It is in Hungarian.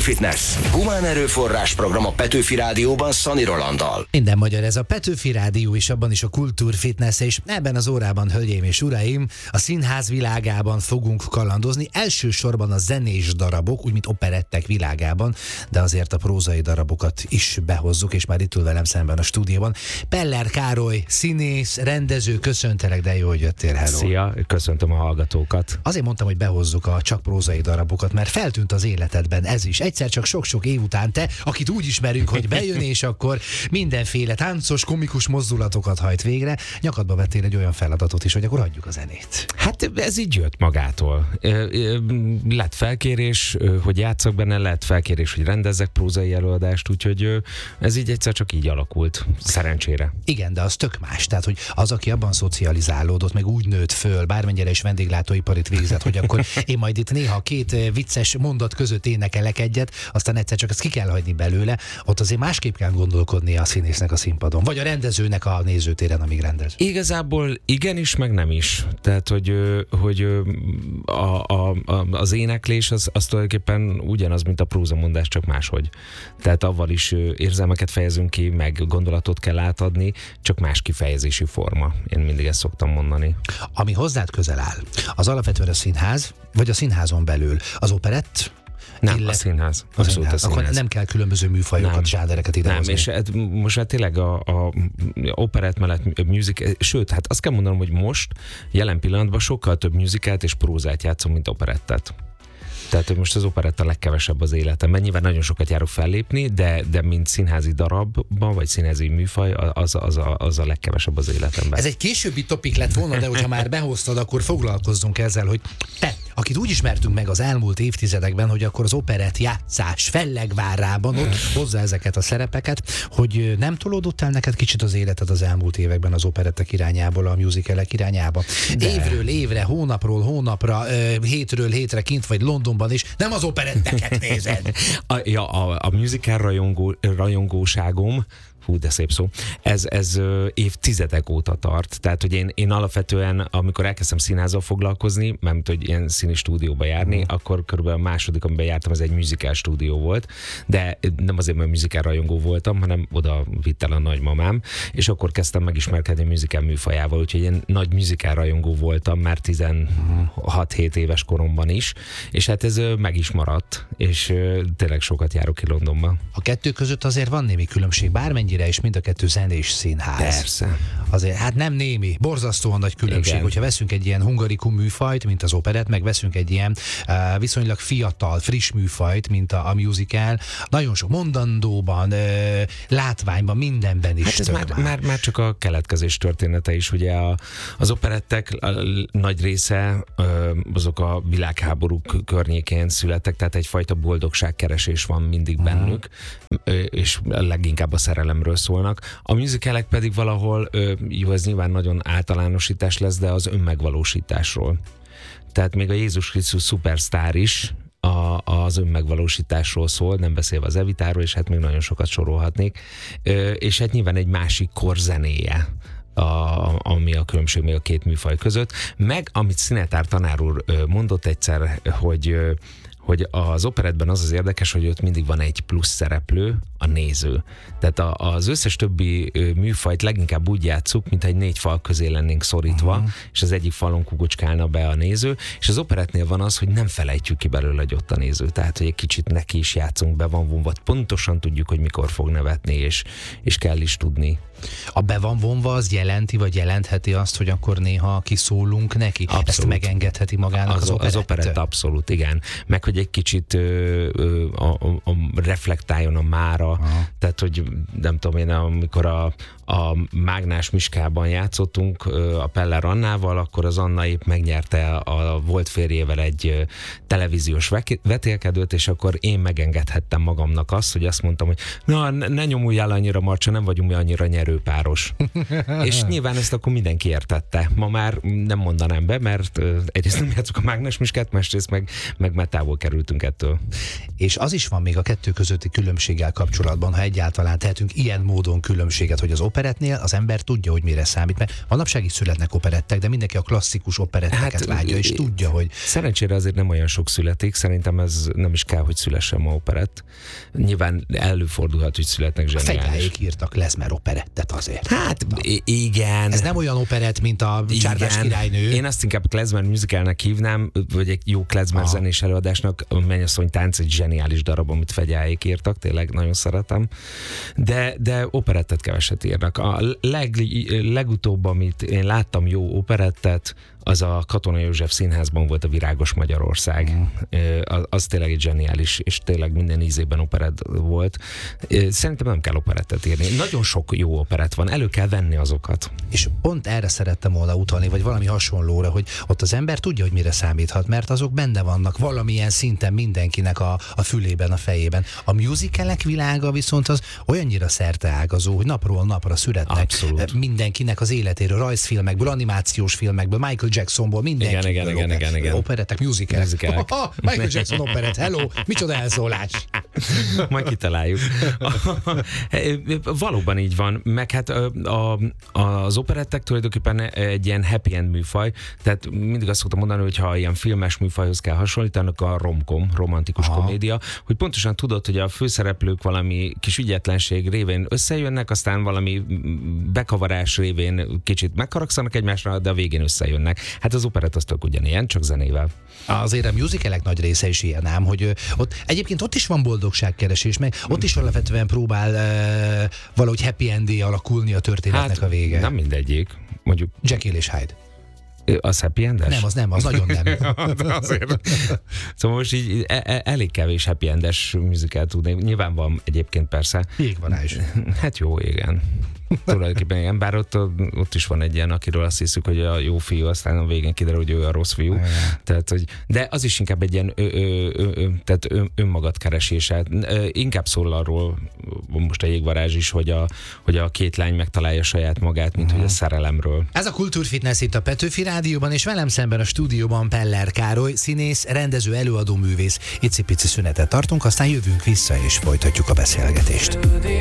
Kultúrfitness. Humán erőforrás program a Petőfi Rádióban Szani Rolanddal. Minden magyar, ez a Petőfi Rádió, és abban is a Kultúrfitness, és ebben az órában, hölgyeim és uraim, a színház világában fogunk kalandozni. Elsősorban a zenés darabok, úgy mint operettek világában, de azért a prózai darabokat is behozzuk, és már itt ül velem szemben a stúdióban. Peller Károly, színész, rendező, köszöntelek, de jó, hogy jöttél, hello. Szia, köszöntöm a hallgatókat. Azért mondtam, hogy behozzuk a csak prózai darabokat, mert feltűnt az életedben ez is. Egyszer csak sok-sok év után te, akit úgy ismerünk, hogy bejön, és akkor mindenféle táncos, komikus mozdulatokat hajt végre, nyakadba vettél egy olyan feladatot is, hogy akkor adjuk a zenét. Hát ez így jött magától. Lett felkérés, hogy játszak benne, lett felkérés, hogy rendezzek prózai előadást, úgyhogy ez így egyszer csak így alakult, szerencsére. Igen, de az tök más. Tehát, hogy az, aki abban szocializálódott, meg úgy nőtt föl, bármennyire is vendéglátóiparit végzett, hogy akkor én majd itt néha két vicces mondat között énekelek egyet, aztán egyszer csak ezt ki kell hagyni belőle, ott azért másképp kell gondolkodnia a színésznek a színpadon, vagy a rendezőnek a nézőtéren, amíg rendez. Igazából igenis, meg nem is. Tehát, hogy az éneklés az tulajdonképpen ugyanaz, mint a prózamondás, csak máshogy. Tehát avval is érzelmeket fejezünk ki, meg gondolatot kell átadni, csak más kifejezési forma. Én mindig ezt szoktam mondani. Ami hozzád közel áll, az alapvetően a színház, vagy a színházon belül az operett? Nem, a színház. Abszolút a színház. Akkor nem kell különböző műfajokat, zsánereket idehozni. Nem, és most hát tényleg a operett mellett musical, sőt, hát azt kell mondanom, hogy most, jelen pillanatban sokkal több musicalt és prózát játszom, mint operettet. Tehát, hogy most az operett a legkevesebb az életemben. Nyilván nagyon sokat járok fellépni, de mint színházi darabban, vagy színházi műfaj, az a legkevesebb az életemben. Ez egy későbbi topik lett volna, de hogyha már behoztad, akkor foglalkozzunk ezzel, hogy te, akit úgy ismertünk meg az elmúlt évtizedekben, hogy akkor az operett játszás Fellegvárában ott hozza ezeket a szerepeket, hogy nem tolódott el neked kicsit az életed az elmúlt években az operettek irányából, a musicalek irányába? De. Évről évre, hónapról hónapra, hétről hétre kint vagy Londonban is, nem az operetteket nézed. A musical rajongóságom, hú, de szép szó, ez évtizedek óta tart. Tehát, hogy én alapvetően, amikor elkezdtem színházzal foglalkozni, mert hogy ilyen színi stúdióba járni, akkor körülbelül a második, amiben jártam, ez egy musical stúdió volt, de nem azért, mert musical rajongó voltam, hanem oda vitt el a nagymamám, és akkor kezdtem megismerkedni a musical műfajával, úgyhogy én nagy musical rajongó voltam már 16-7 éves koromban is, és hát ez meg is maradt, és tényleg sokat járok ki Londonban. A kettő között azért van némi különbség, bármennyire is mind a kettő zenés színház. Persze. Azért, hát nem némi, borzasztóan nagy különbség. Igen. Hogyha veszünk egy ilyen hungarikum műfajt, mint az operett, meg veszünk egy ilyen viszonylag fiatal, friss műfajt, mint a musical, nagyon sok mondandóban, látványban, mindenben is. Hát ez már csak a keletkezés története is, ugye az operettek nagy része azok a világháború környékén születtek, tehát egyfajta boldogságkeresés van mindig bennük, és leginkább a szerelemről szólnak. A musicalek pedig valahol, jó, ez nyilván nagyon általánosítás lesz, de az önmegvalósításról. Tehát még a Jézus Krisztus szupersztár is az önmegvalósításról szól, nem beszélve az Evitáról, és hát még nagyon sokat sorolhatnék. És hát nyilván egy másik kor zenéje, ami a különbség még a két műfaj között. Meg, amit Szinetár tanár úr mondott egyszer, hogy az operettben az érdekes, hogy ott mindig van egy plusz szereplő, a néző. Tehát az összes többi műfajt leginkább úgy játsszuk, mint egy 4 fal közé lennénk szorítva, és az egyik falon kukocskálna be a néző, és az operettnél van az, hogy nem felejtjük ki belőle, hogy ott a néző. Tehát, hogy egy kicsit neki is játszunk, be van vonva, pontosan tudjuk, hogy mikor fog nevetni, és kell is tudni. A be van vonva az jelenti, vagy jelentheti azt, hogy akkor néha kiszólunk neki? Abszolút. Ezt megengedheti magának az operett? Az operett abszolút, igen. Meg, hogy egy kicsit reflektáljon a mára. Aha. Tehát, hogy nem tudom én, amikor a Mágnás Miskában játszottunk a Peller Annával, akkor az Anna épp megnyerte a volt férjével egy televíziós vetélkedőt, és akkor én megengedhettem magamnak azt, hogy azt mondtam, hogy ne nyomuljál annyira, Marcsa, nem vagyunk mi annyira nyerőpáros. És nyilván ezt akkor mindenki értette. Ma már nem mondanám be, mert egyrészt nem játszok a Mágnás Miskát, másrészt meg már távol kerültünk ettől. És az is van még a kettő közötti különbséggel kapcsolatban, ha egyáltalán tehetünk ilyen módon különbséget, hogy az operettnél az ember tudja, hogy mire számít, mert manapság is születnek operettek, de mindenki a klasszikus operetteket vágja, és tudja, hogy... Szerencsére azért nem olyan sok születik, szerintem ez nem is kell, hogy szülessen ma operett. Nyilván előfordulhat, hogy születnek zseniális. A Fegyháék írtak Klezmer operettet azért. Hát igen. Ez nem olyan operett, mint a Csárdás királynő. Én azt inkább klezmer musicalnek hívnám, vagy egy jó klezmer zenés előadásnak. A Mennyasszony tánc egy zseniális darab, amit Fegyháék írtak, tényleg nagyon szeretem. De operettet keveset írnak. A legutóbb, amit én láttam jó operettet, az a Katona József Színházban volt a Virágos Magyarország. Az tényleg egy zseniális, és tényleg minden ízében operett volt. Szerintem nem kell operettet írni. Nagyon sok jó operett van, elő kell venni azokat. És pont erre szerettem volna utalni, vagy valami hasonlóra, hogy ott az ember tudja, hogy mire számíthat, mert azok benne vannak valamilyen szinten mindenkinek a fülében, a fejében. A musicalek világa viszont az olyannyira szerteágazó, hogy napról napra születnek. Abszolút. Mindenkinek az életéről, rajzfilmekből, animációs filmekből, Michael Jacksonból, mindenki. Igen. Operettek, musicalek. Michael Jackson operett, hello, micsoda elszólás. Majd kitaláljuk. Valóban így van, meg hát az operettek tulajdonképpen egy ilyen happy end műfaj, tehát mindig azt szoktam mondani, hogy ha ilyen filmes műfajhoz kell hasonlítani, akkor a romcom, romantikus komédia, hogy pontosan tudod, hogy a főszereplők valami kis ügyetlenség révén összejönnek, aztán valami bekavarás révén kicsit megharagszanak egymásra, de a végén összejönnek. Hát az operett az tök ugyanilyen, csak zenével. Azért a musicalek nagy része is ilyen ám, hogy egyébként ott is van boldogságkeresés, meg ott is alapvetően próbál valahogy happy endé alakulni a történetnek a vége. Nem mindegyik. Mondjuk Jekyll és Hyde. Az happy endes? Nem, az nagyon nem. Azért. Szóval most így elég kevés happy endes musical tudnék. Nyilván van egyébként persze. Jégvarázs is. Hát jó, igen. Tulajdonképpen igen, bár ott is van egy ilyen, akiről azt hiszük, hogy a jó fiú, aztán a végén kiderül, hogy ő a rossz fiú. Tehát, hogy, de az is inkább egy ilyen tehát önmagad keresése. Inkább szól arról most a Jégvarázs is, hogy a két lány megtalálja saját magát, mint hogy a szerelemről. Ez a Kultúrfitness itt a Petőfi Rádióban, és velem szemben a stúdióban Peller Károly, színész, rendező, előadó, művész. Icipici szünetet tartunk, aztán jövünk vissza, és folytatjuk a beszélgetést.